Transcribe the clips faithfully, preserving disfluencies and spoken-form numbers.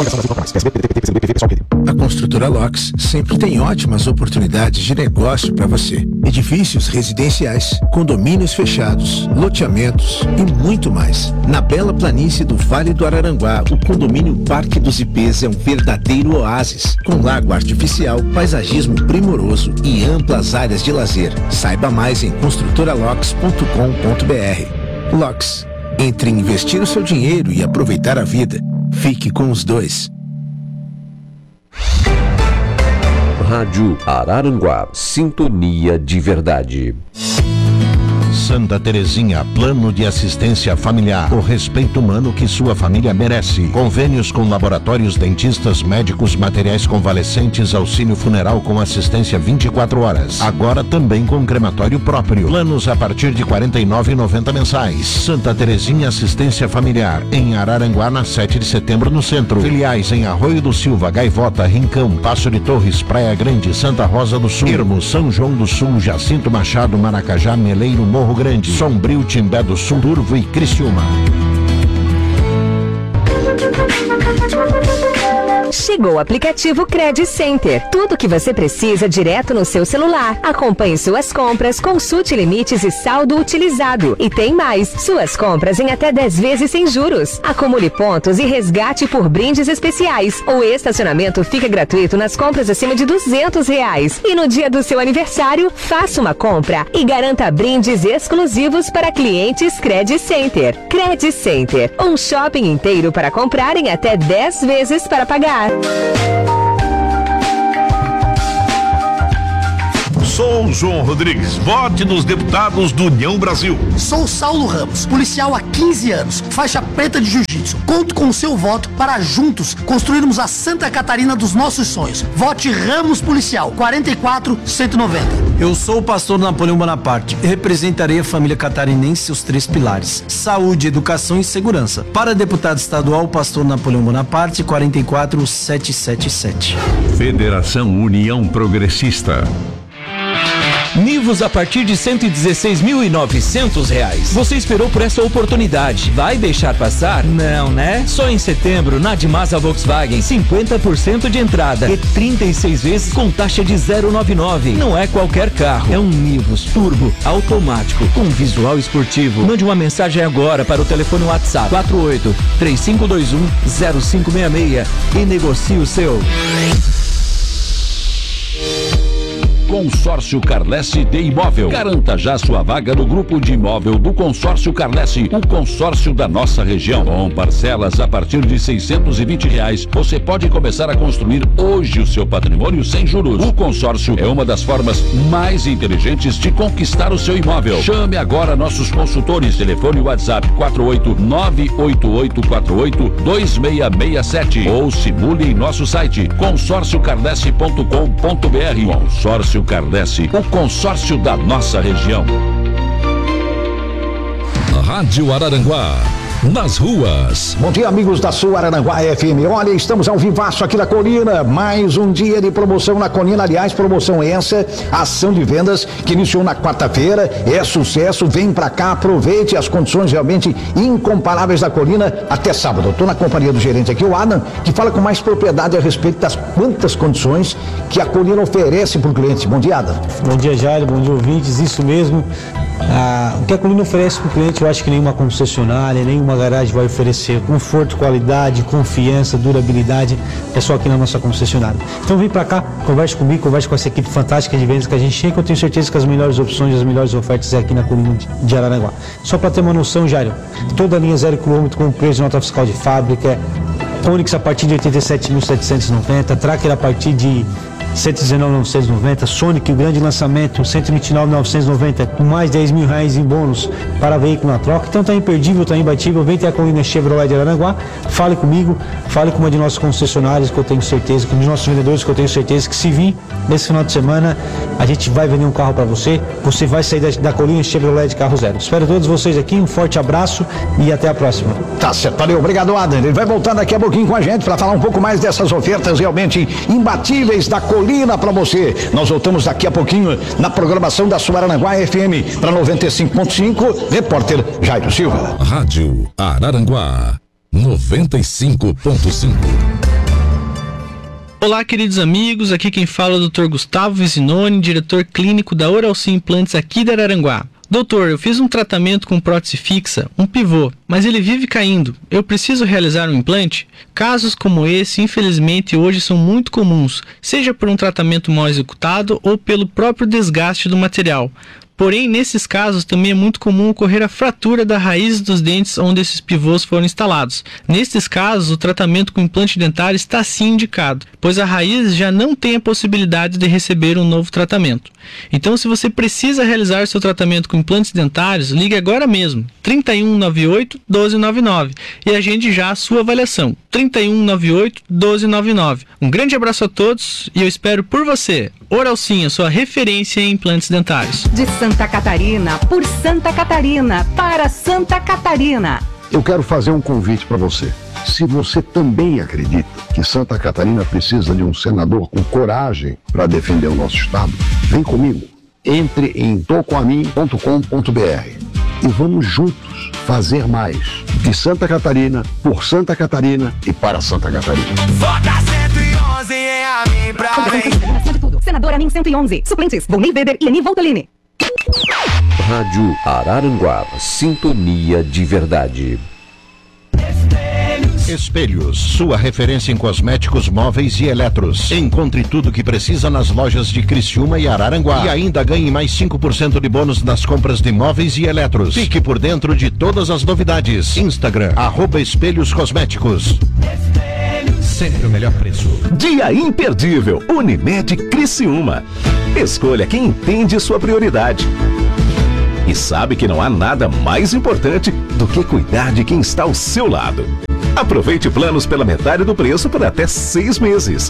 A Construtora Locks sempre tem ótimas oportunidades de negócio para você. Edifícios residenciais, condomínios fechados, loteamentos e muito mais. Na bela planície do Vale do Araranguá, o condomínio Parque dos Ipês é um verdadeiro oásis, com lago artificial, paisagismo primoroso e amplas áreas de lazer. Saiba mais em construtora locks ponto com ponto b r. Locks. Entre investir o seu dinheiro e aproveitar a vida, fique com os dois. Rádio Araranguá, sintonia de verdade. Santa Terezinha, plano de assistência familiar, o respeito humano que sua família merece. Convênios com laboratórios, dentistas, médicos, materiais convalescentes, auxílio funeral com assistência vinte e quatro horas. Agora também com crematório próprio. Planos a partir de quarenta e nove reais e noventa centavos mensais. Santa Terezinha Assistência Familiar, em Araranguá, na sete de setembro, no centro. Filiais em Arroio do Silva, Gaivota, Rincão, Passo de Torres, Praia Grande, Santa Rosa do Sul, Ermo, São João do Sul, Jacinto Machado, Maracajá, Meleiro, Morro Grande, Sombrio, Timbé do Sul, Turvo e Criciúma. Chegou o aplicativo Credit Center. Tudo o que você precisa direto no seu celular. Acompanhe suas compras, consulte limites e saldo utilizado. E tem mais, suas compras em até dez vezes sem juros. Acumule pontos e resgate por brindes especiais. O estacionamento fica gratuito nas compras acima de duzentos reais. E no dia do seu aniversário, faça uma compra e garanta brindes exclusivos para clientes Credit Center. Credit Center, um shopping inteiro para comprar em até dez vezes para pagar. Sou João Rodrigues, vote nos deputados do União Brasil. Sou Saulo Ramos, policial há quinze anos, faixa preta de jiu-jitsu. Conto com o seu voto para juntos construirmos a Santa Catarina dos nossos sonhos. Vote Ramos Policial, quarenta e quatro, cento e noventa. Eu sou o pastor Napoleão Bonaparte e representarei a família catarinense e seus três pilares: saúde, educação e segurança. Para deputado estadual, pastor Napoleão Bonaparte, quarenta e quatro, setecentos e setenta e sete. Federação União Progressista. Nivus a partir de cento e dezesseis mil e novecentos reais. Você esperou por essa oportunidade. Vai deixar passar? Não, né? Só em setembro, na Dimasa Volkswagen, cinquenta por cento de entrada e trinta e seis vezes com taxa de zero vírgula noventa e nove. Não é qualquer carro, é um Nivus turbo, automático, com visual esportivo. Mande uma mensagem agora para o telefone WhatsApp quatro oito três cinco dois um zero cinco seis seis e negocie o seu. Consórcio Carlesse de Imóvel. Garanta já sua vaga no grupo de imóvel do Consórcio Carlesse, o consórcio da nossa região. Com parcelas a partir de seiscentos e vinte reais, você pode começar a construir hoje o seu patrimônio sem juros. O consórcio é uma das formas mais inteligentes de conquistar o seu imóvel. Chame agora nossos consultores. Telefone WhatsApp quatro oito nove oito oito quatro oito dois seis seis sete ou simule em nosso site consórcio carlesse ponto com ponto b r. Consórcio Carlesse, o consórcio da nossa região. Rádio Araranguá, nas ruas. Bom dia, amigos da sua Araranguá F M. Olha, estamos ao vivaço aqui da Colina. Mais um dia de promoção na Colina. Aliás, promoção essa, ação de vendas que iniciou na quarta-feira. É sucesso. Vem pra cá, aproveite as condições realmente incomparáveis da Colina até sábado. Eu tô na companhia do gerente aqui, o Adam, que fala com mais propriedade a respeito das quantas condições que a Colina oferece para o cliente. Bom dia, Adam. Bom dia, Jair. Bom dia, ouvintes. Isso mesmo. Ah, o que a Colina oferece para o cliente, eu acho que nenhuma concessionária, nenhuma garagem vai oferecer. Conforto, qualidade, confiança, durabilidade, é só aqui na nossa concessionária. Então vem para cá, converse comigo, converse com essa equipe fantástica de vendas que a gente tem, que eu tenho certeza que as melhores opções e as melhores ofertas é aqui na Colina de Araranguá. Só para ter uma noção, Jair, toda a linha zero quilômetro com preço de nota fiscal de fábrica, Onix a partir de oitenta e sete mil setecentos e noventa, Tracker a partir de cento e dezenove mil novecentos e noventa, Sonic, o grande lançamento, cento e vinte e nove mil novecentos e noventa, com mais dez mil reais em bônus para veículo na troca. Então tá imperdível, tá imbatível. Vem ter a Colina Chevrolet de Araranguá, fale comigo, fale com uma de nossas concessionárias que eu tenho certeza, com um de nossos vendedores que eu tenho certeza que se vir nesse final de semana, a gente vai vender um carro para você, você vai sair da, da Colina Chevrolet de carro zero. Espero todos vocês aqui, um forte abraço e até a próxima. Tá certo, valeu, obrigado, Adam. Ele vai voltar daqui a pouquinho com a gente para falar um pouco mais dessas ofertas realmente imbatíveis da Colina para você. Nós voltamos daqui a pouquinho na programação da sua Araranguá F M para noventa e cinco ponto cinco, repórter Jairo Silva. Rádio Araranguá noventa e cinco ponto cinco. Olá, queridos amigos, aqui quem fala é o doutor Gustavo Vizinoni, diretor clínico da Oralci Implantes aqui de Araranguá. Doutor, eu fiz um tratamento com prótese fixa, um pivô, mas ele vive caindo. Eu preciso realizar um implante? Casos como esse, infelizmente, hoje são muito comuns, seja por um tratamento mal executado ou pelo próprio desgaste do material. Porém, nesses casos também é muito comum ocorrer a fratura da raiz dos dentes onde esses pivôs foram instalados. Nesses casos, o tratamento com implante dentário está sim indicado, pois a raiz já não tem a possibilidade de receber um novo tratamento. Então, se você precisa realizar seu tratamento com implantes dentários, ligue agora mesmo, trinta e um, noventa e oito, doze noventa e nove, e agende já a sua avaliação, trinta e um, noventa e oito, doze noventa e nove. Um grande abraço a todos e eu espero por você. Oralcinha, sua referência em implantes dentários. De Santa Catarina, por Santa Catarina, para Santa Catarina. Eu quero fazer um convite para você. Se você também acredita que Santa Catarina precisa de um senador com coragem para defender o nosso estado, vem comigo. Entre em tocoamin ponto com ponto b r e vamos juntos fazer mais de Santa Catarina, por Santa Catarina e para Santa Catarina. Vota cento e onze em Amin pra tudo. Senador Amin cento e onze. Suplentes, Volney Weber e Ani Voltolini. Rádio Araranguá, sintonia de verdade. Espelhos, sua referência em cosméticos móveis e eletros. Encontre tudo o que precisa nas lojas de Criciúma e Araranguá. E ainda ganhe mais cinco por cento de bônus nas compras de móveis e eletros. Fique por dentro de todas as novidades. Instagram, arroba Espelhos Cosméticos. Sempre o melhor preço. Dia imperdível, Unimed Criciúma. Escolha quem entende sua prioridade. E sabe que não há nada mais importante do que cuidar de quem está ao seu lado. Aproveite planos pela metade do preço por até seis meses.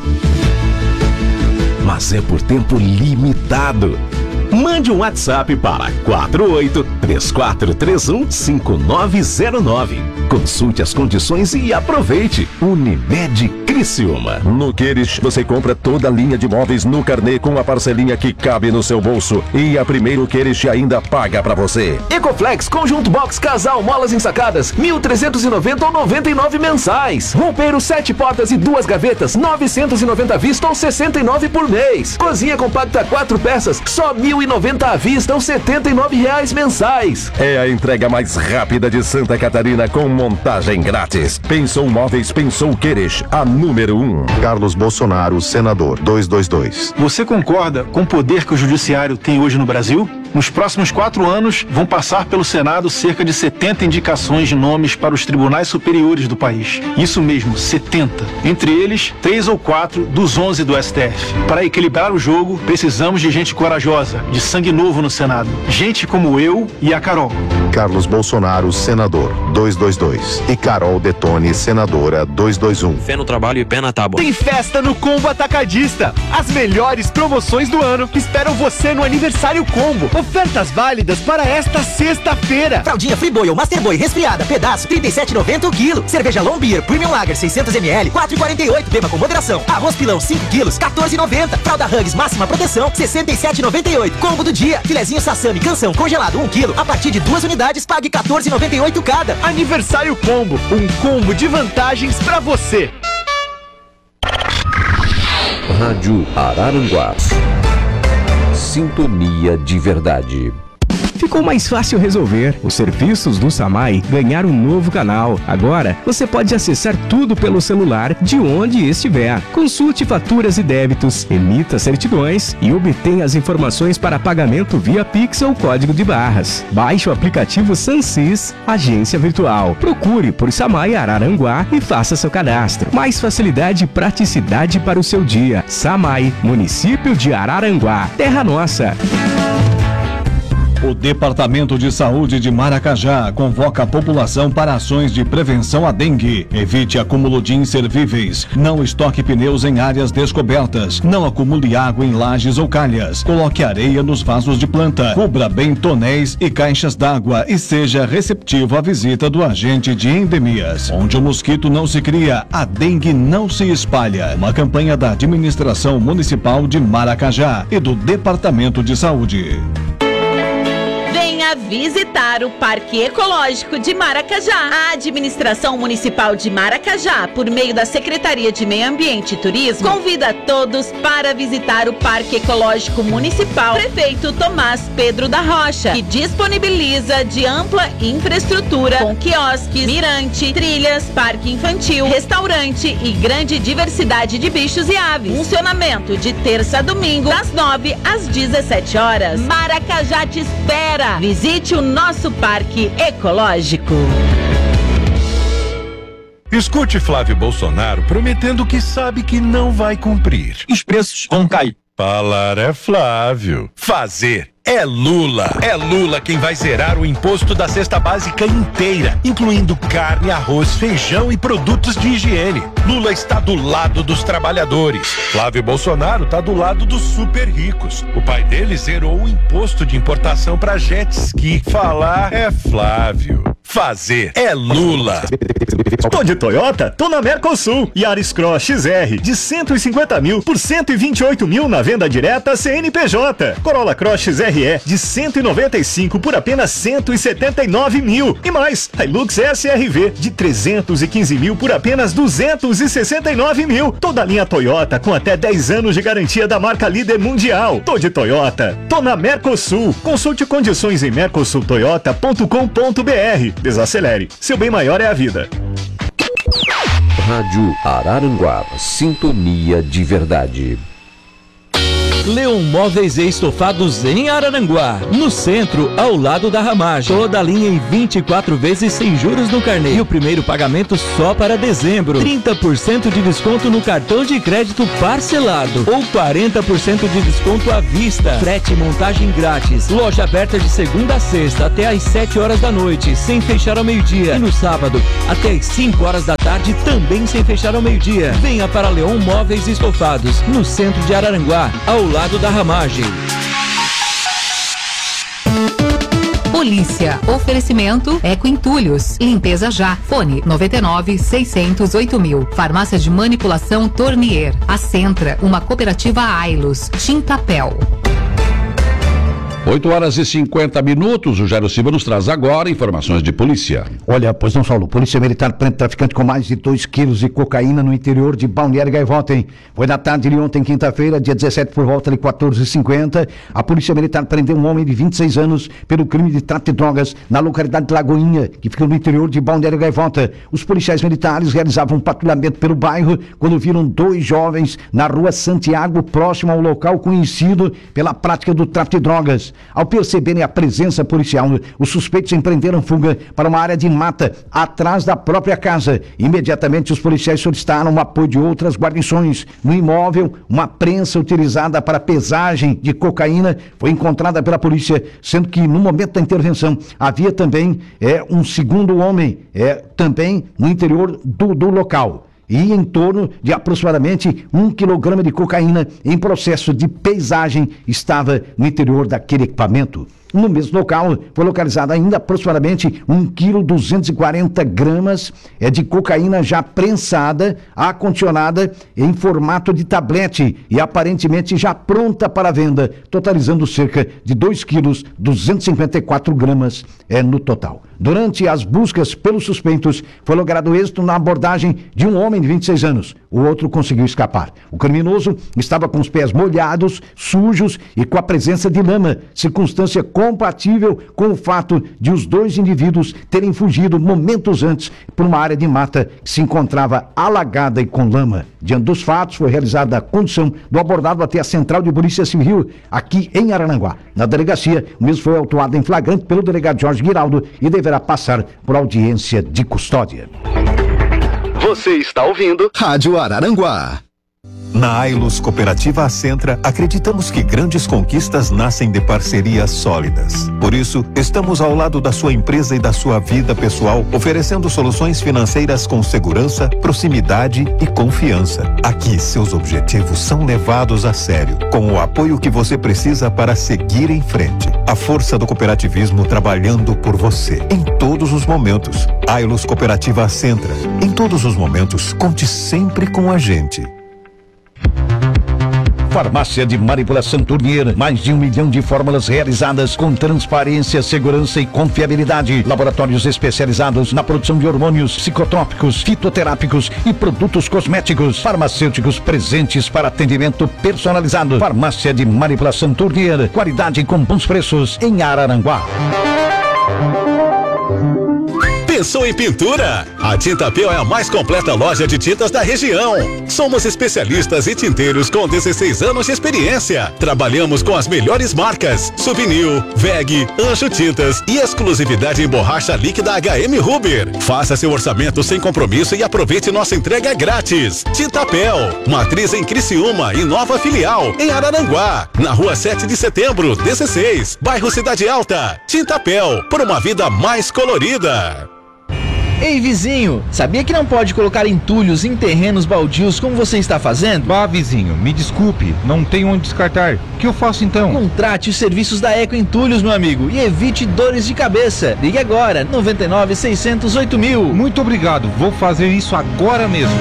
Mas é por tempo limitado. Mande um WhatsApp para quatro oito três quatro três um cinco nove zero nove. Consulte as condições e aproveite. Unimed Criciúma. No Queires, você compra toda a linha de móveis no carnê com a parcelinha que cabe no seu bolso. E a Primeiro Queires ainda paga pra você. Ecoflex Conjunto Box Casal Molas Ensacadas, mil trezentos e noventa ou noventa e nove mensais. Roupeiro sete portas e duas gavetas, novecentos e noventa à vista ou sessenta e nove por mês. Cozinha compacta quatro peças, só mil e noventa à vista ou setenta e nove reais mensais. É a entrega mais rápida de Santa Catarina com montagem grátis. Pensou Móveis, pensou Queires, a número um. Carlos Bolsonaro, senador, duzentos e vinte e dois. Você concorda com o poder que o judiciário tem hoje no Brasil? Nos próximos quatro anos, vão passar pelo Senado cerca de setenta indicações de nomes para os tribunais superiores do país. Isso mesmo, setenta. Entre eles, três ou quatro dos onze do S T F. Para equilibrar o jogo, precisamos de gente corajosa, de sangue novo no Senado. Gente como eu e a Carol. Carlos Bolsonaro, senador, duzentos e vinte e dois. E Carol Detone, senadora, duzentos e vinte e um. Fé no trabalho e pé na tábua. Tem festa no Combo Atacadista. As melhores promoções do ano esperam você no Aniversário Combo. Ofertas válidas para esta sexta-feira. Fraldinha Friboi ou Master Boy resfriada, pedaço, trinta e sete reais e noventa centavos o quilo. Cerveja Long Beer Premium Lager seiscentos mililitros, quatro reais e quarenta e oito centavos. Beba com moderação. Arroz pilão cinco quilos, quatorze reais e noventa centavos. Fralda Hugs máxima proteção, sessenta e sete reais e noventa e oito centavos. Combo do dia, filezinho Sassami canção congelado um quilo, a partir de duas unidades, pague quatorze reais e noventa e oito centavos cada. Aniversário Combo, um combo de vantagens pra você. Rádio Araranguá, sintonia de verdade. Ficou mais fácil resolver. Os serviços do Samai ganharam um novo canal. Agora, você pode acessar tudo pelo celular de onde estiver. Consulte faturas e débitos, emita certidões e obtenha as informações para pagamento via Pix ou código de barras. Baixe o aplicativo Sansis, agência virtual. Procure por Samai Araranguá e faça seu cadastro. Mais facilidade e praticidade para o seu dia. Samai, município de Araranguá, terra nossa. O Departamento de Saúde de Maracajá convoca a população para ações de prevenção à dengue. Evite acúmulo de inservíveis. Não estoque pneus em áreas descobertas. Não acumule água em lajes ou calhas. Coloque areia nos vasos de planta. Cubra bem tonéis e caixas d'água e seja receptivo à visita do agente de endemias. Onde o mosquito não se cria, a dengue não se espalha. Uma campanha da Administração Municipal de Maracajá e do Departamento de Saúde. Venha visitar o Parque Ecológico de Maracajá. A Administração Municipal de Maracajá, por meio da Secretaria de Meio Ambiente e Turismo, convida todos para visitar o Parque Ecológico Municipal Prefeito Tomás Pedro da Rocha, que disponibiliza de ampla infraestrutura com quiosques, mirante, trilhas, parque infantil, restaurante e grande diversidade de bichos e aves. Funcionamento de terça a domingo, das nove às dezessete horas. Maracajá te espera. Visite o nosso Parque Ecológico. Escute Flávio Bolsonaro prometendo que sabe que não vai cumprir. Os preços vão cair. Falar é Flávio. Fazer é Lula. É Lula quem vai zerar o imposto da cesta básica inteira, incluindo carne, arroz, feijão e produtos de higiene. Lula está do lado dos trabalhadores. Flávio Bolsonaro está do lado dos super ricos. O pai dele zerou o imposto de importação para jet ski. Falar é Flávio. Fazer é Lula. Tô de Toyota? Tô na Mercosul. Yaris Cross X R de cento e cinquenta mil por cento e vinte e oito mil na venda direta C N P J. Corolla Cross X R E de cento e noventa e cinco por apenas cento e setenta e nove mil. E mais, Hilux S R V de trezentos e quinze mil por apenas duzentos e sessenta e nove mil. Toda a linha Toyota com até dez anos de garantia da marca líder mundial. Tô de Toyota. Tô na Mercosul. Consulte condições em mercosul toyota ponto com ponto b r. Desacelere. Seu bem maior é a vida. Rádio Araranguá, sintonia de verdade. Leon Móveis e Estofados em Araranguá, no centro, ao lado da Ramagem. Toda a linha em vinte e quatro vezes sem juros no carnê. E o primeiro pagamento só para dezembro. trinta por cento de desconto no cartão de crédito parcelado ou quarenta por cento de desconto à vista. Frete e montagem grátis. Loja aberta de segunda a sexta até às sete horas da noite, sem fechar ao meio-dia. E no sábado, até às cinco horas da tarde, também sem fechar ao meio-dia. Venha para Leon Móveis e Estofados, no centro de Araranguá, ao lado da Ramagem. Polícia. Oferecimento Eco Entulhos. Limpeza já. Fone noventa e nove, seiscentos, oito mil. Farmácia de manipulação Tornier. A Centra. Uma cooperativa Ailos. Tintapel. oito horas e cinquenta minutos, o Jairo Silva nos traz agora informações de polícia. Olha, pois não, Saulo, Polícia Militar prende traficante com mais de dois quilos de cocaína no interior de Balneário Gaivota, hein? Foi na tarde de ontem, quinta-feira, dia dezessete, por volta de quatorze e cinquenta, a Polícia Militar prendeu um homem de vinte e seis anos pelo crime de tráfico de drogas na localidade de Lagoinha, que fica no interior de Balneário Gaivota. Os policiais militares realizavam um patrulhamento pelo bairro quando viram dois jovens na rua Santiago, próximo ao local conhecido pela prática do tráfico de drogas. Ao perceberem a presença policial, os suspeitos empreenderam fuga para uma área de mata atrás da própria casa. Imediatamente os policiais solicitaram o apoio de outras guarnições. No imóvel, uma prensa utilizada para pesagem de cocaína foi encontrada pela polícia, sendo que no momento da intervenção havia também é, um segundo homem é, também no interior do, do local. E em torno de aproximadamente um quilograma de cocaína em processo de pesagem estava no interior daquele equipamento. No mesmo local foi localizado ainda aproximadamente um quilo duzentos e quarenta gramas é, de cocaína já prensada, acondicionada em formato de tablete e aparentemente já pronta para venda, totalizando cerca de dois quilos duzentos e cinquenta e quatro gramas é, no total. Durante as buscas pelos suspeitos, foi logrado êxito na abordagem de um homem de vinte e seis anos. O outro conseguiu escapar. O criminoso estava com os pés molhados, sujos e com a presença de lama, circunstância compatível com o fato de os dois indivíduos terem fugido momentos antes por uma área de mata que se encontrava alagada e com lama. Diante dos fatos, foi realizada a condução do abordado até a Central de Polícia Civil, aqui em Araranguá. Na delegacia, o mesmo foi autuado em flagrante pelo delegado Jorge Guiraldo e deverá passar por audiência de custódia. Você está ouvindo Rádio Araranguá. Na Ailos Cooperativa Acentra, acreditamos que grandes conquistas nascem de parcerias sólidas. Por isso, estamos ao lado da sua empresa e da sua vida pessoal, oferecendo soluções financeiras com segurança, proximidade e confiança. Aqui, seus objetivos são levados a sério, com o apoio que você precisa para seguir em frente. A força do cooperativismo trabalhando por você, em todos os momentos. Ailos Cooperativa Acentra. Em todos os momentos, conte sempre com a gente. Farmácia de Manipulação Tournier, mais de um milhão de fórmulas realizadas com transparência, segurança e confiabilidade. Laboratórios especializados na produção de hormônios, psicotrópicos, fitoterápicos e produtos cosméticos. Farmacêuticos presentes para atendimento personalizado. Farmácia de Manipulação Tournier, qualidade com bons preços em Araranguá. Pensou em pintura? A Tintapel é a mais completa loja de tintas da região. Somos especialistas e tinteiros com dezesseis anos de experiência. Trabalhamos com as melhores marcas: Souvenir, V E G, Anjo Tintas e exclusividade em borracha líquida H M Ruber. Faça seu orçamento sem compromisso e aproveite nossa entrega grátis. Tintapel, matriz em Criciúma e nova filial em Araranguá, na rua sete de setembro, dezesseis, bairro Cidade Alta. Tintapel, por uma vida mais colorida. Ei, vizinho, sabia que não pode colocar entulhos em terrenos baldios como você está fazendo? Ah, vizinho, me desculpe, não tenho onde descartar. O que eu faço então? Contrate os serviços da Eco Entulhos, meu amigo, e evite dores de cabeça. Ligue agora, noventa e nove, seiscentos, oito mil. Muito obrigado, vou fazer isso agora mesmo.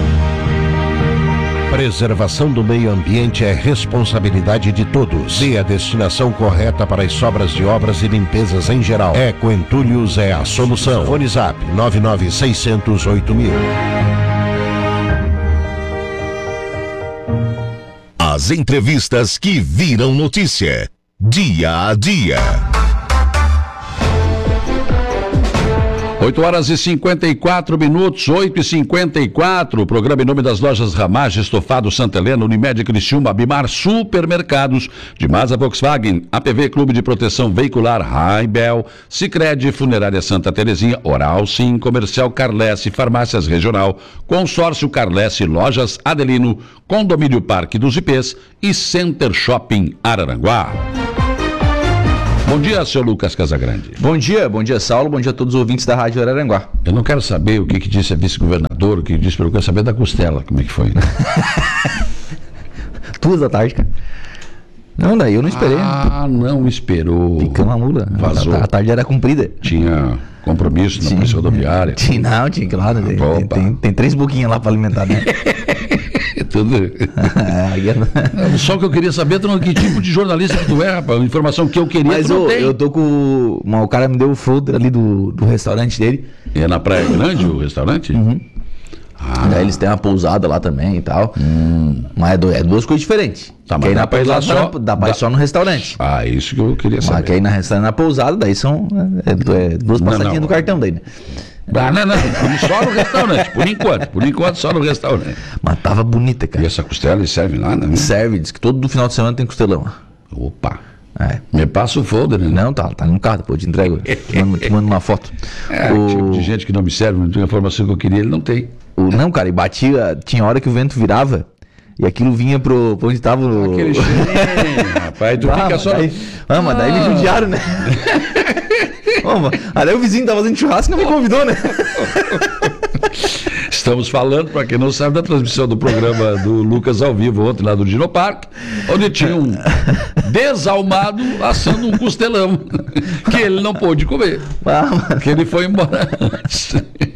Preservação do meio ambiente é responsabilidade de todos. Dê a destinação correta para as sobras de obras e limpezas em geral. Eco Entulhos é a solução. Fone Zap nove nove seis zero zero oito mil. As entrevistas que viram notícia. Dia a dia. oito horas e cinquenta e quatro minutos, oito e cinquenta e quatro. Programa em nome das lojas Ramage, Estofado Santa Helena, Unimed Criciúma, Bimar Supermercados, de Masa Volkswagen, A P V Clube de Proteção Veicular, Raibel, Sicredi, Funerária Santa Terezinha, Oral Sim, Comercial Carlesse, Farmácias Regional, Consórcio Carlesse, Lojas Adelino, Condomínio Parque dos Ipês e Center Shopping Araranguá. Bom dia, seu Lucas Casagrande. Bom dia, bom dia, Saulo, bom dia a todos os ouvintes da Rádio Araranguá. Eu não quero saber o que, que disse a vice-governador, o que disse, eu quero saber da costela, como é que foi. Né? Duas da tarde, cara. Não, daí eu não esperei. Ah, não esperou. Ficamos a mula. Vazou. A, a tarde era cumprida. Tinha compromisso na polícia rodoviária. Tinha, não, tinha que ir lá. Né? Tem, tem, tem três boquinhas lá para alimentar, né? Tudo. É, só que eu queria saber que tipo de jornalista que tu é, rapaz. Informação que eu queria. Mas eu, eu tô com. Uma, o cara me deu o folder ali do, do restaurante dele. É na Praia Grande o restaurante? Uhum. Ah. Daí eles têm uma pousada lá também e tal. Hum. Mas é, do, é duas coisas diferentes. Tá, mas dá pra ir lá só, dá pra ir só no restaurante. Ah, isso que eu queria saber. Mas que aí na, na pousada, daí são é, é, duas passadinhas do cartão daí, né? Ah, não, não, só no restaurante, por enquanto, por enquanto só no restaurante. Mas tava bonita, cara. E essa costela serve lá, né? Serve, diz que todo final de semana tem costelão lá. Opa. É. Me passa o folder, né? Não, tá, tá no carro, depois te entrego. te, mando, te mando uma foto. É, o tipo de gente que não me serve, não tem a informação que eu queria, ele não tem. O, não, cara, e batia, tinha hora que o vento virava e aquilo vinha pro, pro onde tava o... Aquele cheirinho, rapaz, tu ah, fica só... Daí, ah, mas daí me judiaram, né? Oh, aí o vizinho tava fazendo churrasco e não me convidou, né? Estamos falando, para quem não sabe, da transmissão do programa do Lucas ao vivo ontem lá do Dino Parque, onde tinha um desalmado assando um costelão que ele não pôde comer, ah, que ele foi embora antes.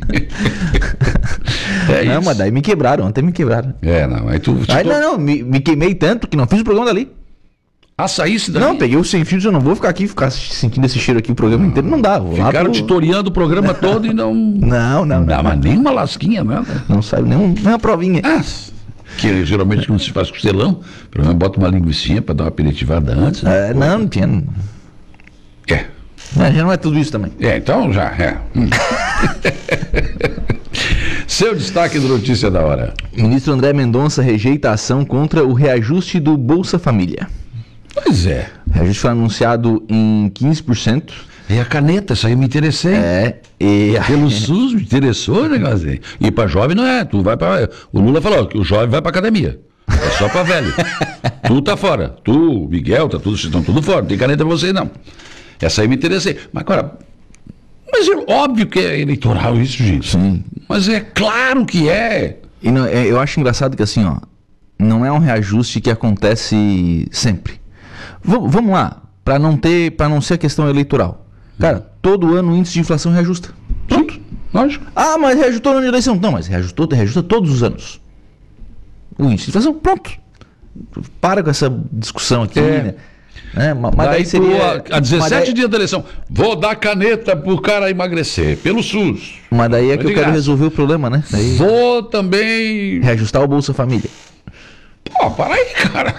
É não, isso. Mas daí me quebraram, ontem me quebraram. É, não, aí tu... Aí, não, não, me, me queimei tanto que não fiz o programa dali. Ah, saísse daí? Não, peguei o sem fio, eu não vou ficar aqui, ficar sentindo esse cheiro aqui o programa inteiro, não dá. Vou Ficaram lá pro... titoreando o programa todo e não... Não, não. Não dá, não, mas não. nem uma lasquinha, nada. Não sai nem uma provinha. Ah, que geralmente quando se faz costelão, pelo menos bota uma linguicinha pra dar uma aperitivada antes. Né? É, não, não tinha. É. Mas já não é tudo isso também. É, então já, é. Hum. Seu destaque da notícia da hora. Ministro André Mendonça rejeita a ação contra o reajuste do Bolsa Família. Pois é. O reajuste foi anunciado em quinze por cento. E a caneta, isso aí eu me interessei. É. E pelo SUS me interessou o negócio. E pra jovem não é. Tu vai pra... O Lula falou que o jovem vai pra academia. É só pra velho. Tu tá fora. Tu, Miguel, tá tudo, estão tudo fora. Não tem caneta pra você, não. Essa aí me interessei. Mas agora... Mas é óbvio que é eleitoral isso, gente. Sim. Mas é claro que é. E não, é, eu acho engraçado que assim, ó, não é um reajuste que acontece sempre. V- vamos lá, para não ter, para não ser a questão eleitoral. Cara, hum. todo ano o índice de inflação reajusta. Pronto. Sim, lógico. Ah, mas reajustou na eleição. Não, mas reajustou, reajusta todos os anos. O índice de inflação, pronto. para com essa discussão aqui, É. né? É, mas mas daí daí seria... tu, a dezessete mas daí- dias da eleição, vou dar caneta pro cara emagrecer, pelo SUS. Mas daí é Mas que eu de quero graça. resolver o problema, né? Daí... Vou também... Reajustar o Bolsa Família. Pô, para aí, cara.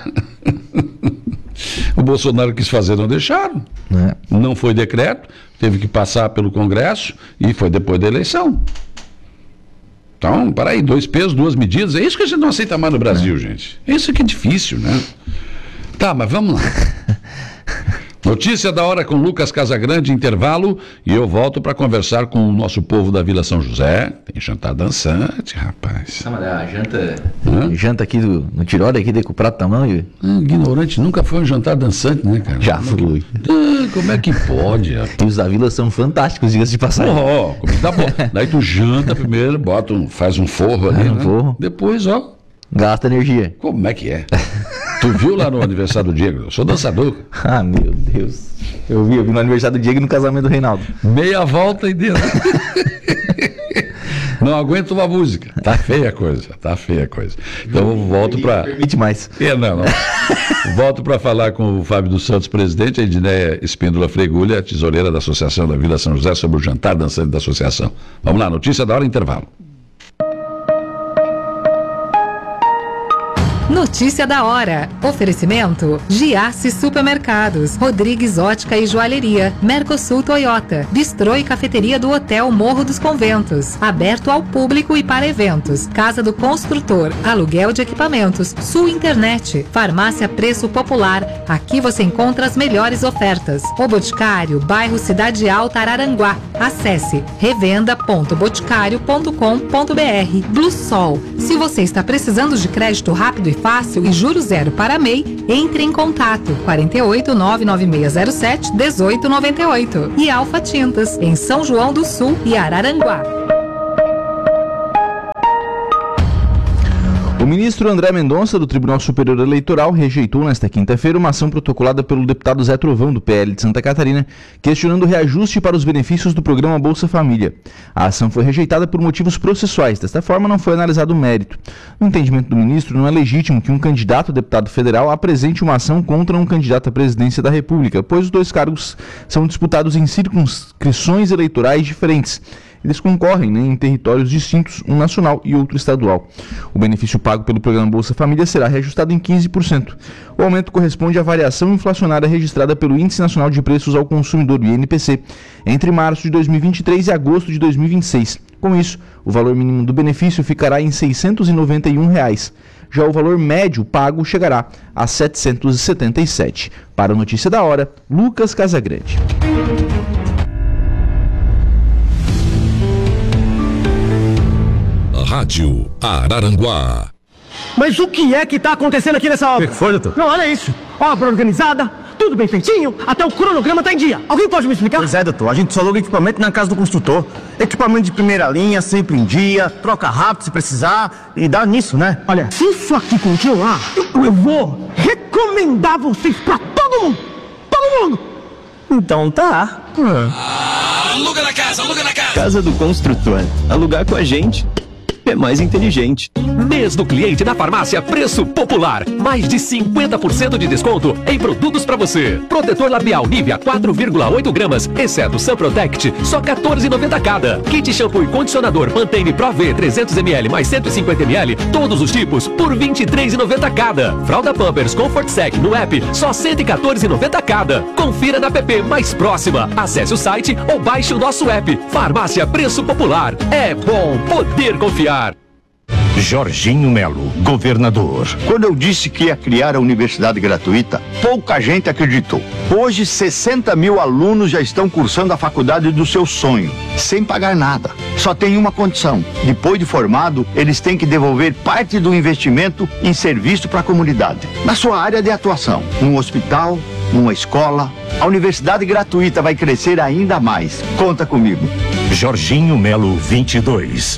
O Bolsonaro quis fazer, não deixaram. É. Não foi decreto, teve que passar pelo Congresso e foi depois da eleição. Então, para aí, dois pesos, duas medidas, é isso que a gente não aceita mais no Brasil, é. gente. Isso que é difícil, né? Tá, mas vamos lá. Notícia da hora com Lucas Casagrande, intervalo, e eu volto para conversar com o nosso povo da Vila São José. Tem jantar dançante, rapaz. Não, mas a janta, janta aqui do, no Tiroli, aqui de com o prato tamanho. Ah, ignorante, nunca foi um jantar dançante, né, cara? Já como fui. É que, ah, como é que pode? Rapaz? E os da Vila são fantásticos, diga-se de passagem. Ó, oh, comida boa. Daí tu janta primeiro, bota um, faz um forro ali, um né? forro. Depois, ó. Gasta energia. Como é que é? Tu viu lá no aniversário do Diego? Eu sou dançador. Ah, meu Deus. Eu vi, eu vi no aniversário do Diego e no casamento do Reinaldo. Meia volta e dentro. Não aguento uma música. Tá feia a coisa, tá feia a coisa. Então eu volto para. Permite mais. É, não, não. Volto para falar com o Fábio dos Santos, presidente, a Edneia Espíndola Fregulha, tesoureira da Associação da Vila São José, sobre o jantar dançante da associação. Vamos lá, notícia da hora, intervalo. Notícia da hora. Oferecimento: Giasse Supermercados, Rodrigues Ótica e Joalheria, Mercosul Toyota, Bistrô e Cafeteria do Hotel Morro dos Conventos, aberto ao público e para eventos. Casa do Construtor, aluguel de equipamentos, Sul Internet, Farmácia Preço Popular. Aqui você encontra as melhores ofertas. O Boticário, bairro Cidade Alta, Araranguá. Acesse revenda ponto boticário ponto com ponto br. Blue Sol. Se você está precisando de crédito rápido e fácil e juros zero para M E I, entre em contato quarenta e oito, nove nove seis zero sete, dezoito noventa e oito. E Alfa Tintas, em São João do Sul e Araranguá. O ministro André Mendonça, do Tribunal Superior Eleitoral, rejeitou nesta quinta-feira uma ação protocolada pelo deputado Zé Trovão, do P L de Santa Catarina, questionando o reajuste para os benefícios do programa Bolsa Família. A ação foi rejeitada por motivos processuais. Desta forma, não foi analisado o mérito. No entendimento do ministro, não é legítimo que um candidato a deputado federal apresente uma ação contra um candidato à presidência da República, pois os dois cargos são disputados em circunscrições eleitorais diferentes. Eles concorrem, né, em territórios distintos, um nacional e outro estadual. O benefício pago pelo programa Bolsa Família será reajustado em quinze por cento. O aumento corresponde à variação inflacionária registrada pelo Índice Nacional de Preços ao Consumidor, o I N P C, entre março de dois mil e vinte e três e agosto de dois mil e vinte e seis. Com isso, o valor mínimo do benefício ficará em seiscentos e noventa e um reais. Já o valor médio pago chegará a setecentos e setenta e sete. Para a Notícia da Hora, Lucas Casagrande. Rádio Araranguá. Mas o que é que tá acontecendo aqui nessa obra? O que foi, doutor? Não, olha isso. Obra organizada, tudo bem feitinho, até o cronograma tá em dia. Alguém pode me explicar? Pois é, doutor. A gente só aluga equipamento na casa do construtor. Equipamento de primeira linha, sempre em dia, troca rápido se precisar e dá nisso, né? Olha, se isso aqui continuar, eu, eu vou recomendar vocês pra todo mundo. Todo mundo. Então tá. Ah, aluga na casa, aluga na casa. Casa do Construtor. Alugar com a gente é mais inteligente. Mês do cliente na farmácia Preço Popular. Mais de cinquenta por cento de desconto em produtos para você. Protetor labial Nivea quatro vírgula oito gramas, exceto Sun Protect, só quatorze reais e noventa centavos cada. Kit shampoo e condicionador Pantene Pro V trezentos mililitros mais cento e cinquenta mililitros, todos os tipos, por vinte e três reais e noventa centavos cada. Fralda Pampers Comfort Sec no app, só cento e quatorze reais e noventa centavos cada. Confira na app mais próxima. Acesse o site ou baixe o nosso app. Farmácia Preço Popular. É bom poder confiar. Jorginho Melo, governador. Quando eu disse que ia criar a universidade gratuita, pouca gente acreditou. Hoje, sessenta mil alunos já estão cursando a faculdade do seu sonho, sem pagar nada. Só tem uma condição: depois de formado, eles têm que devolver parte do investimento em serviço para a comunidade, na sua área de atuação, num hospital, numa escola. A universidade gratuita vai crescer ainda mais. Conta comigo. Jorginho Melo vinte e dois.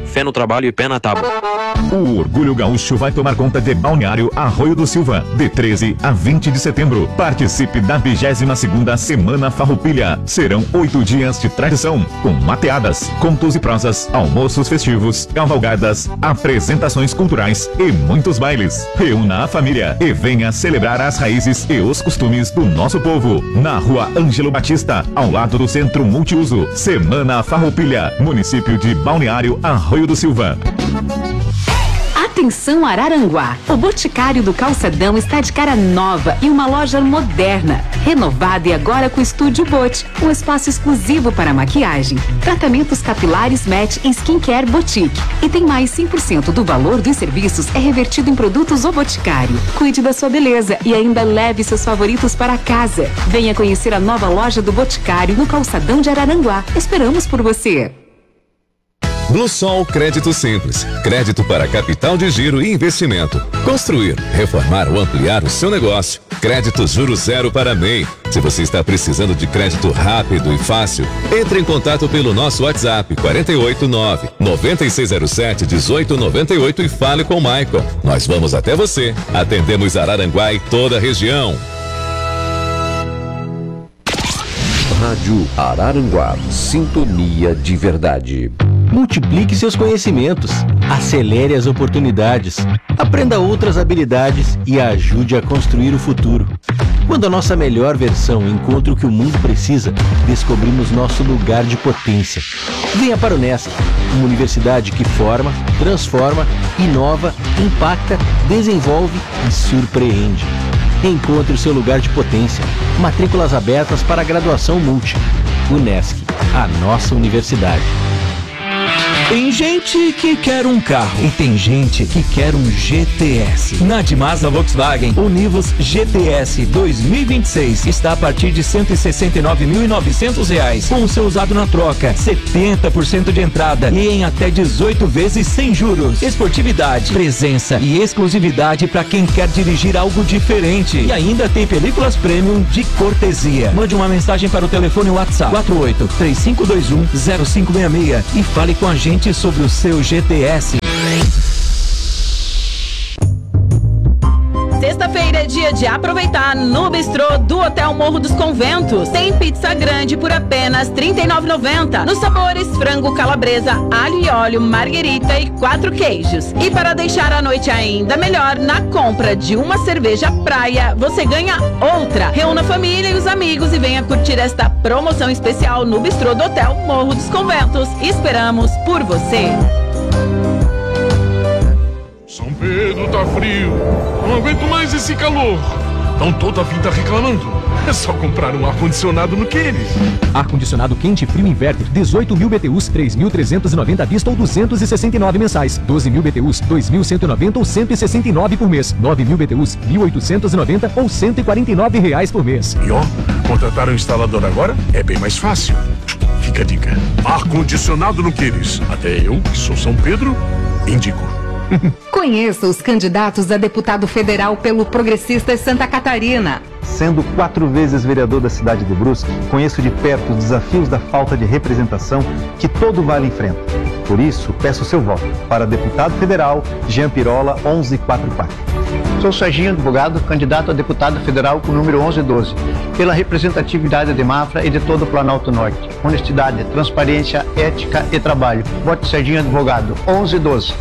fé no trabalho e pé na tábua. O Orgulho Gaúcho vai tomar conta de Balneário Arroio do Silva, de treze a vinte de setembro. Participe da vigésima segunda Semana Farroupilha. Serão oito dias de tradição, com mateadas, contos e prosas, almoços festivos, cavalgadas, apresentações culturais e muitos bailes. Reúna a família e venha celebrar as raízes e os costumes do nosso povo. Na Rua Ângelo Batista, ao lado do Centro Multiuso. Semana Farroupilha, município de Balneário Arroio do Silva. Atenção Araranguá! O Boticário do Calçadão está de cara nova e uma loja moderna, renovada e agora com Estúdio Bot, um espaço exclusivo para maquiagem, tratamentos capilares Match e Skincare Boutique. E tem mais cem por cento do valor dos serviços é revertido em produtos O Boticário. Cuide da sua beleza e ainda leve seus favoritos para casa. Venha conhecer a nova loja do Boticário no Calçadão de Araranguá. Esperamos por você! Bluesol Crédito Simples. Crédito para capital de giro e investimento. Construir, reformar ou ampliar o seu negócio. Crédito juro zero para M E I. Se você está precisando de crédito rápido e fácil, entre em contato pelo nosso WhatsApp quatro oito nove, nove seis zero sete, um oito nove oito e fale com o Michael. Nós vamos até você. Atendemos Araranguá e toda a região. Rádio Araranguá, sintonia de verdade. Multiplique seus conhecimentos, acelere as oportunidades, aprenda outras habilidades e ajude a construir o futuro. Quando a nossa melhor versão encontra o que o mundo precisa, descobrimos nosso lugar de potência. Venha para o Unesc, uma universidade que forma, transforma, inova, impacta, desenvolve e surpreende. Encontre o seu lugar de potência. Matrículas abertas para a graduação multi. Unesc, a nossa universidade. Tem gente que quer um carro e tem gente que quer um G T S. Na Dimasa Volkswagen, o Nivus G T S dois mil e vinte e seis está a partir de cento e sessenta e nove mil e novecentos reais, com o seu usado na troca, setenta por cento de entrada e em até dezoito vezes sem juros. Esportividade, presença e exclusividade para quem quer dirigir algo diferente. E ainda tem películas premium de cortesia. Mande uma mensagem para o telefone WhatsApp quatro oito três cinco dois um zero cinco seis seis e fale com a gente sobre o seu G T S. Sexta-feira é dia de aproveitar no bistrô do Hotel Morro dos Conventos. Tem pizza grande por apenas trinta e nove reais e noventa centavos. Nos sabores frango calabresa, alho e óleo, marguerita e quatro queijos. E para deixar a noite ainda melhor, na compra de uma cerveja praia, você ganha outra. Reúna a família e os amigos e venha curtir esta promoção especial no bistrô do Hotel Morro dos Conventos. Esperamos por você. São Pedro tá frio, não aguento mais esse calor. Estão toda a vida reclamando. É só comprar um ar-condicionado no Queires. Ar-condicionado quente frio inverter, dezoito mil B T Us, três mil trezentos e noventa à vista ou duzentos e sessenta e nove mensais. doze mil B T Us, dois mil cento e noventa ou cento e sessenta e nove por mês. nove mil B T Us, mil oitocentos e noventa ou cento e quarenta e nove reais por mês. E ó, contratar um instalador agora é bem mais fácil. Fica a dica. Ar-condicionado no Queires. Até eu, que sou São Pedro, indico. Conheça os candidatos a deputado federal pelo Progressistas Santa Catarina. Sendo quatro vezes vereador da cidade de Brusque, conheço de perto os desafios da falta de representação que todo vale enfrenta. Por isso, peço seu voto para deputado federal Jean Pirola onze quarenta e quatro. Sou Serginho Advogado, candidato a deputado federal com o número onze doze, pela representatividade de Mafra e de todo o Planalto Norte. Honestidade, transparência, ética e trabalho. Vote Serginho Advogado, onze doze.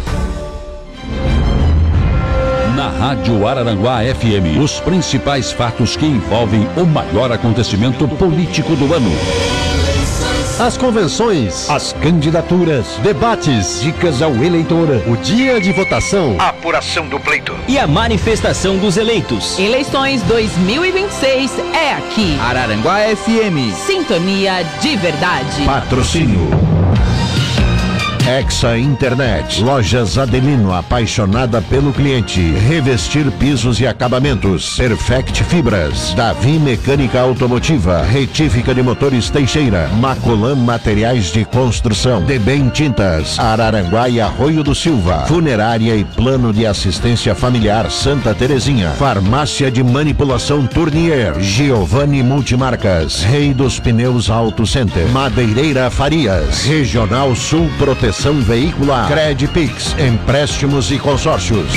Na Rádio Araranguá F M, os principais fatos que envolvem o maior acontecimento político do ano. As convenções, as candidaturas, debates, dicas ao eleitor, o dia de votação, a apuração do pleito e a manifestação dos eleitos. Eleições dois mil e vinte e seis é aqui. Araranguá F M. Sintonia de verdade. Patrocínio Hexa Internet, Lojas Adelino, apaixonada pelo cliente. Revestir pisos e acabamentos. Perfect Fibras, Davi Mecânica Automotiva, Retífica de Motores Teixeira, Macolan Materiais de Construção, Debem Tintas, Araranguá e Arroio do Silva, Funerária e Plano de Assistência Familiar Santa Terezinha, Farmácia de Manipulação Tournier, Giovanni Multimarcas, Rei dos Pneus Auto Center, Madeireira Farias, Regional Sul Proteção Locação veicular. Credpix, empréstimos e consórcios.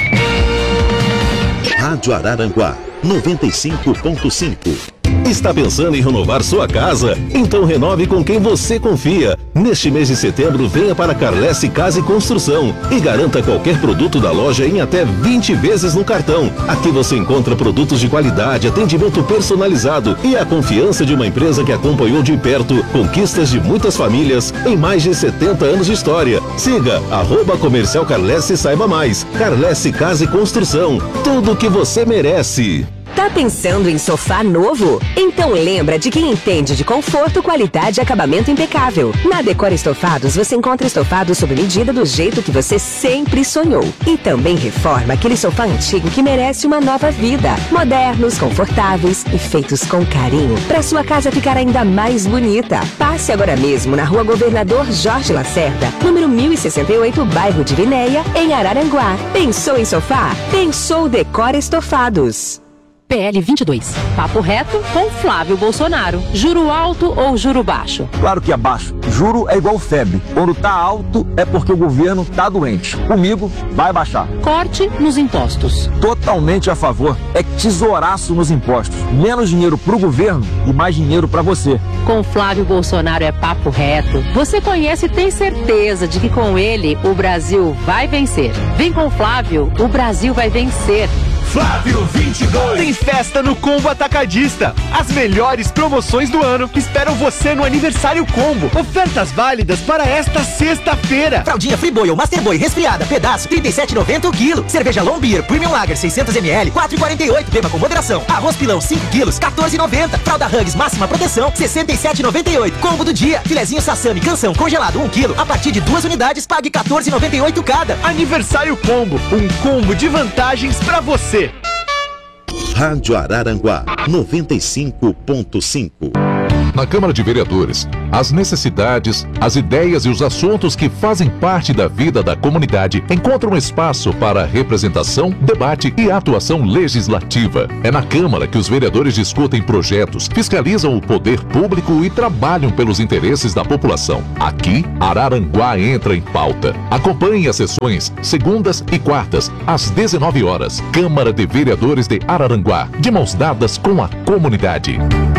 Rádio Araranguá, noventa e cinco ponto cinco. Está pensando em renovar sua casa? Então renove com quem você confia. Neste mês de setembro, venha para Carlesse Casa e Construção e garanta qualquer produto da loja em até vinte vezes no cartão. Aqui você encontra produtos de qualidade, atendimento personalizado e a confiança de uma empresa que acompanhou de perto conquistas de muitas famílias em mais de setenta anos de história. Siga arroba Comercial Carlesse e saiba mais. Carlesse Casa e Construção. Tudo o que você merece. Tá pensando em sofá novo? Então lembra de quem entende de conforto, qualidade e acabamento impecável. Na Decor Estofados você encontra estofados sob medida do jeito que você sempre sonhou. E também reforma aquele sofá antigo que merece uma nova vida. Modernos, confortáveis e feitos com carinho, para sua casa ficar ainda mais bonita. Passe agora mesmo na Rua Governador Jorge Lacerda, número mil e sessenta e oito, bairro de Vinéia, em Araranguá. Pensou em sofá? Pensou Decor Estofados. P L vinte e dois. Papo reto com Flávio Bolsonaro. Juro alto ou juro baixo? Claro que é baixo. Juro é igual febre. Quando tá alto é porque o governo tá doente. Comigo vai baixar. Corte nos impostos. Totalmente a favor. É tesouraço nos impostos. Menos dinheiro pro governo e mais dinheiro pra você. Com Flávio Bolsonaro é papo reto. Você conhece e tem certeza de que com ele o Brasil vai vencer. Vem com Flávio, o Brasil vai vencer. Flávio vinte e dois. Tem festa no Combo Atacadista. As melhores promoções do ano esperam você no Aniversário Combo. Ofertas válidas para esta sexta-feira. Fraldinha Friboi ou Master Boy resfriada, pedaço, trinta e sete reais e noventa centavos o quilo. Cerveja Long Beer Premium Lager seiscentos mililitros, quatro reais e quarenta e oito centavos. Beba com moderação. Arroz pilão cinco quilos, quatorze reais e noventa centavos. Fralda Hugs máxima proteção, sessenta e sete reais e noventa e oito centavos. Combo do dia, filezinho Sassami Canção congelado um quilo. A partir de duas unidades, pague quatorze reais e noventa e oito centavos cada. Aniversário Combo, um combo de vantagens para você. Rádio Araranguá, noventa e cinco ponto cinco. Na Câmara de Vereadores, as necessidades, as ideias e os assuntos que fazem parte da vida da comunidade encontram espaço para representação, debate e atuação legislativa. É na Câmara que os vereadores discutem projetos, fiscalizam o poder público e trabalham pelos interesses da população. Aqui, Araranguá entra em pauta. Acompanhe as sessões segundas e quartas, às dezenove horas. Câmara de Vereadores de Araranguá, de mãos dadas com a comunidade.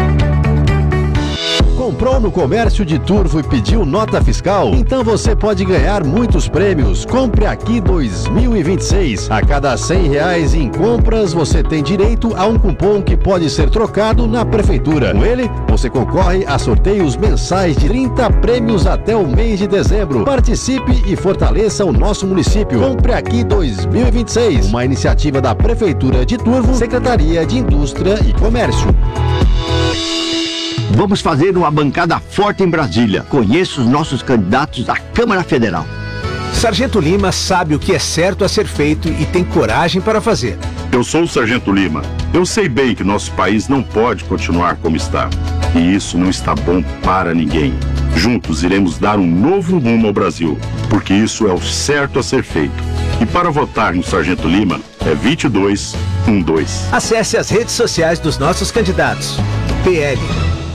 Comprou no comércio de Turvo e pediu nota fiscal? Então você pode ganhar muitos prêmios. Compre aqui dois mil e vinte e seis. A cada cem reais em compras, você tem direito a um cupom que pode ser trocado na prefeitura. Com ele, você concorre a sorteios mensais de trinta prêmios até o mês de dezembro. Participe e fortaleça o nosso município. Compre aqui dois mil e vinte e seis. Uma iniciativa da Prefeitura de Turvo, Secretaria de Indústria e Comércio. Vamos fazer uma bancada forte em Brasília. Conheça os nossos candidatos à Câmara Federal. Sargento Lima sabe o que é certo a ser feito e tem coragem para fazer. Eu sou o Sargento Lima. Eu sei bem que nosso país não pode continuar como está. E isso não está bom para ninguém. Juntos iremos dar um novo rumo ao Brasil, porque isso é o certo a ser feito. E para votar no Sargento Lima é vinte e dois, doze. Acesse as redes sociais dos nossos candidatos. P L